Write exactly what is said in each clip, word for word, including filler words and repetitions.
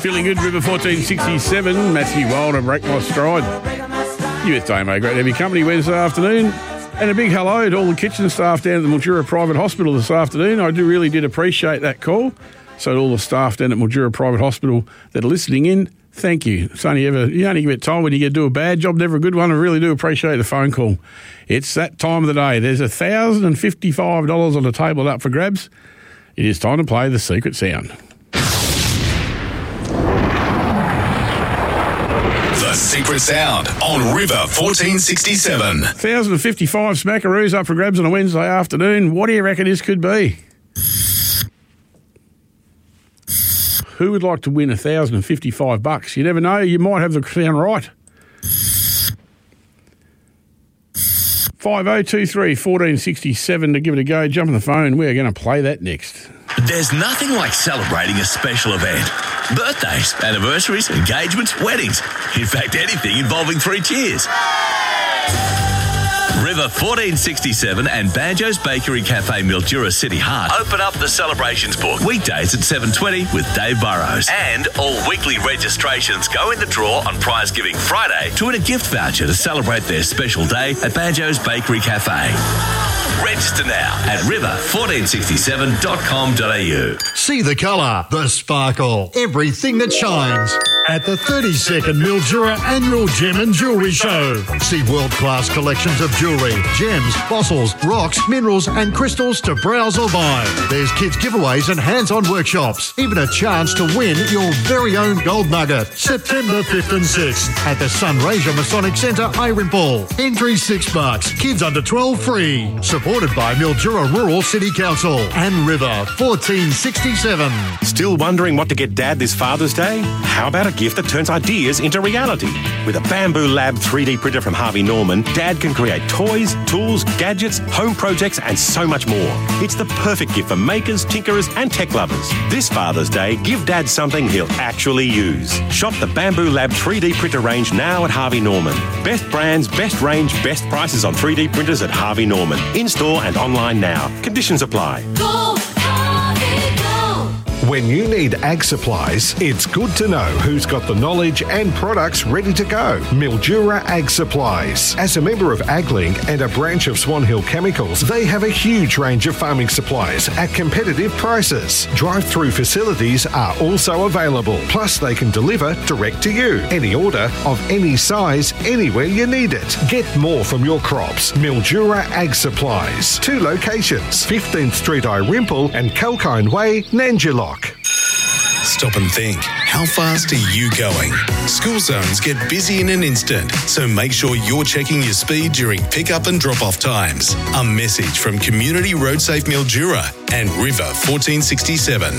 Feeling good, River fourteen sixty-seven. Matthew Wilder, Break My Stride. You with Damo, great to have your company Wednesday afternoon. And a big hello to all the kitchen staff down at the Mildura Private Hospital this afternoon. I do really did appreciate that call. So to all the staff down at Mildura Private Hospital that are listening in, thank you. It's only ever, you only get told when you do a bad job, never a good one. I really do appreciate the phone call. It's that time of the day. There's one thousand fifty-five dollars on the table up for grabs. It is time to play the secret sound. The secret sound on River fourteen sixty-seven. one thousand fifty-five smackaroos up for grabs on a Wednesday afternoon. What do you reckon this could be? Who would like to win one thousand fifty-five bucks? You never know. You might have the sound right. five oh two three, one four six seven to give it a go. Jump on the phone. We're going to play that next. There's nothing like celebrating a special event. Birthdays, anniversaries, engagements, weddings. In fact, anything involving three cheers. River fourteen sixty-seven and Banjo's Bakery Cafe Mildura City Heart open up the celebrations book weekdays at seven twenty with Dave Burrows. And all weekly registrations go in the draw on Prize Giving Friday to win a gift voucher to celebrate their special day at Banjo's Bakery Cafe. Register now at river fourteen sixty-seven dot com dot a u. See the colour, the sparkle, everything that shines at the thirty-second Mildura Annual Gem and Jewellery Show. See world-class collections of jewellery, gems, fossils, rocks, minerals and crystals to browse or buy. There's kids giveaways and hands-on workshops. Even a chance to win your very own gold nugget. September fifth and sixth at the Sunraysia Masonic Centre, Irwimple. Entry six bucks. Kids under twelve free. Supported by Mildura Rural City Council and River fourteen sixty-seven. Still wondering what to get Dad this Father's Day? How about a gift that turns ideas into reality? With a Bamboo Lab three D printer from Harvey Norman, Dad can create toys, tools, gadgets, home projects and so much more. It's the perfect gift for makers, tinkerers and tech lovers. This Father's Day, give Dad something he'll actually use. Shop the Bamboo Lab three D printer range now at Harvey Norman. Best brands, best range, best prices on three D printers at Harvey Norman. In-store and online now. Conditions apply. Go, Harvey, go. When you need ag supplies, it's good to know who's got the knowledge and products ready to go. Mildura Ag Supplies. As a member of AgLink and a branch of Swan Hill Chemicals, they have a huge range of farming supplies at competitive prices. Drive-through facilities are also available. Plus, they can deliver direct to you. Any order of any size, anywhere you need it. Get more from your crops. Mildura Ag Supplies. Two locations, fifteenth Street, Irwimple and Kalkine Way, Nanjilock. Stop and think. How fast are you going? School zones get busy in an instant, so make sure you're checking your speed during pick-up and drop-off times. A message from Community Road Safe Mildura and River fourteen sixty-seven.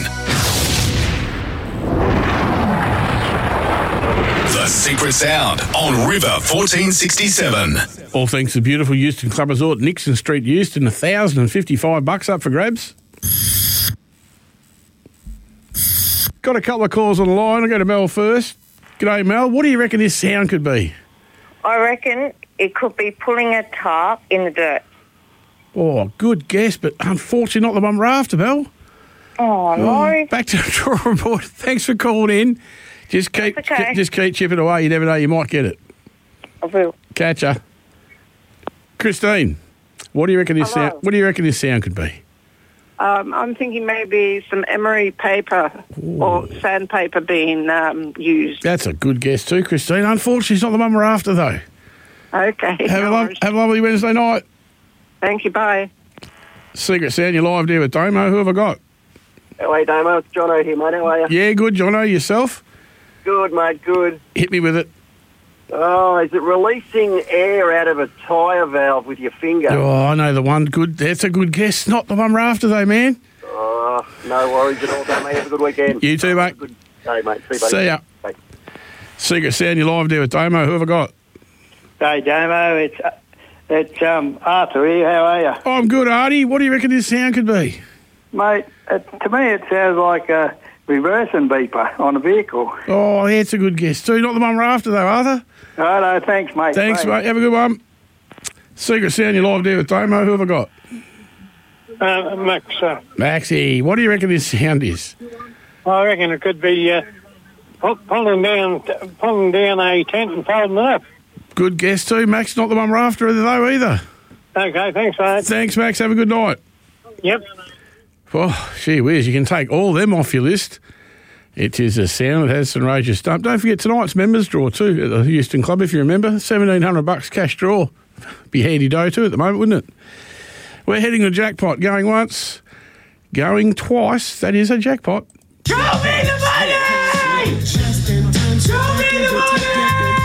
The secret sound on River fourteen sixty-seven. All thanks to beautiful Euston Club Resort, Nixon Street, Euston. one thousand fifty-five bucks up for grabs. Got a couple of calls on the line. I'll go to Mel first. G'day, Mel. What do you reckon this sound could be? I reckon it could be pulling a tarp in the dirt. Oh, good guess, but unfortunately not the one we're after, Mel. Oh, no. Oh, back to the drawing board. Thanks for calling in. Just keep, okay. just keep chipping away. You never know, you might get it. I will. Catch ya. Christine, what do you reckon this Hello. sound? What do you reckon this sound could be? Um, I'm thinking maybe some emery paper Ooh. or sandpaper being um, used. That's a good guess too, Christine. Unfortunately, it's not the one we're after, though. Okay. Have, no a, lo- worries. have a lovely Wednesday night. Thank you. Bye. Secret Sound, you're live there with Damo. Who have I got? How are you, Damo? It's Jono here, mate. How are you? Yeah, good, Jono. Yourself? Good, mate. Good. Hit me with it. Oh, is it releasing air out of a tyre valve with your finger? Oh, I know the one. Good. That's a good guess. Not the one we're after, though, man. Oh, no worries at all, Damo. Have a good weekend. You too, mate. Good day, mate. See you, buddy. See ya. Bye. Secret Sound, you're live there with Damo. Who have I got? Hey, Damo, it's uh, it's um, Arthur here. How are you? Oh, I'm good, Artie. What do you reckon this sound could be? Mate, it, to me it sounds like a reversing beeper on a vehicle. Oh, yeah, it's a good guess too. Not the one we're after, though, Arthur. Righto, thanks, mate. Thanks, Bye. mate. Have a good one. Secret Sound, you're live there with Damo. Who have I got? Uh, Max, uh, Maxie, what do you reckon this sound is? I reckon it could be uh, pu- pulling down, pulling down a tent and folding it up. Good guess too, Max. Not the one we're after though either. Okay, thanks, mate. Thanks, Max. Have a good night. Yep. Oh, gee whiz, you can take all them off your list. It is a sound that has some Ranger Stump. Don't forget tonight's members draw too at the Houston Club, if you remember. seventeen hundred bucks cash draw. Be handy dough too at the moment, wouldn't it? We're heading to jackpot. Going once, going twice. That is a jackpot. Show me the money! Show me the money!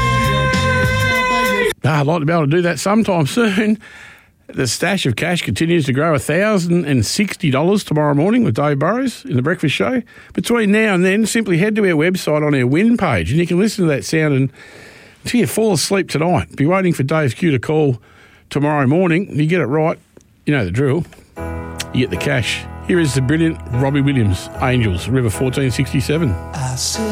Ah, I'd like to be able to do that sometime soon. The stash of cash continues to grow one thousand sixty dollars tomorrow morning with Dave Burrows in the breakfast show. Between now and then, simply head to our website on our win page and you can listen to that sound and until you fall asleep tonight. Be waiting for Dave's cue to call tomorrow morning. If you get it right, you know the drill. You get the cash. Here is the brilliant Robbie Williams, Angels, River fourteen sixty-seven. I said